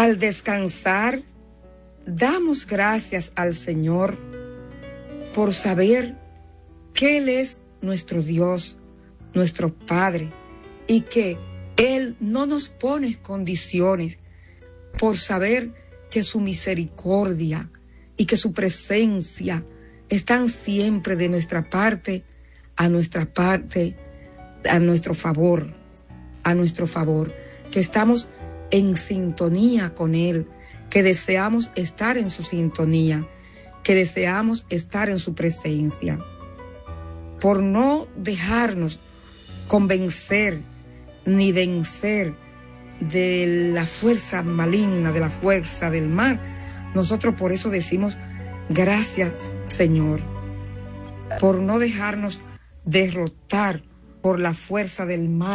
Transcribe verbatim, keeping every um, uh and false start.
Al descansar, damos gracias al Señor por saber que Él es nuestro Dios, nuestro Padre, y que Él no nos pone condiciones, por saber que su misericordia y que su presencia están siempre de nuestra parte, a nuestra parte, a nuestro favor, a nuestro favor, que estamos en sintonía con Él, que deseamos estar en su sintonía, que deseamos estar en su presencia. Por no dejarnos convencer ni vencer de la fuerza maligna, de la fuerza del mal, nosotros por eso decimos gracias, Señor, por no dejarnos derrotar por la fuerza del mal.